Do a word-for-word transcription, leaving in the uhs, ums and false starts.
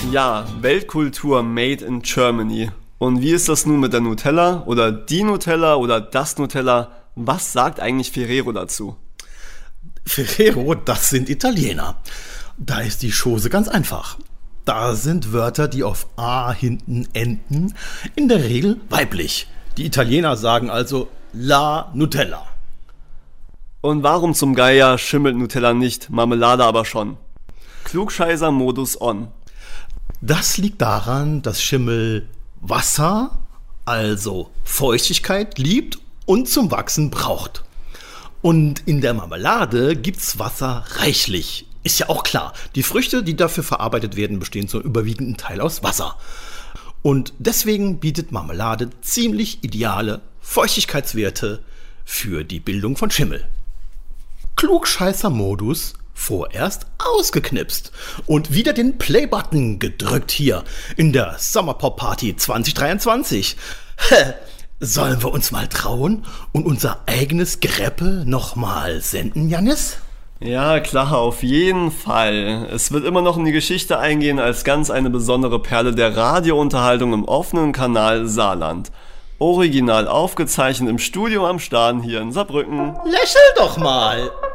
Ja, Weltkultur made in Germany. Und wie ist das nun mit der Nutella oder die Nutella oder das Nutella? Was sagt eigentlich Ferrero dazu? Ferrero, das sind Italiener. Da ist die Chose ganz einfach. Da sind Wörter, die auf A hinten enden, in der Regel weiblich. Die Italiener sagen also La Nutella. Und warum zum Geier schimmelt Nutella nicht, Marmelade aber schon? Klugscheißer-Modus on. Das liegt daran, dass Schimmel Wasser, also Feuchtigkeit, liebt und zum Wachsen braucht. Und in der Marmelade gibt's Wasser reichlich. Ist ja auch klar, die Früchte, die dafür verarbeitet werden, bestehen zum überwiegenden Teil aus Wasser. Und deswegen bietet Marmelade ziemlich ideale Feuchtigkeitswerte für die Bildung von Schimmel. Klugscheißer-Modus vorerst ausgeknipst und wieder den Play-Button gedrückt hier in der Sommerpop-Party zwanzig dreiundzwanzig. Hä? Sollen wir uns mal trauen und unser eigenes Geräppe nochmal senden, Jannis? Ja, klar, auf jeden Fall. Es wird immer noch in die Geschichte eingehen als ganz eine besondere Perle der Radiounterhaltung im offenen Kanal Saarland. Original aufgezeichnet im Studio am Stahn hier in Saarbrücken. Lächel doch mal!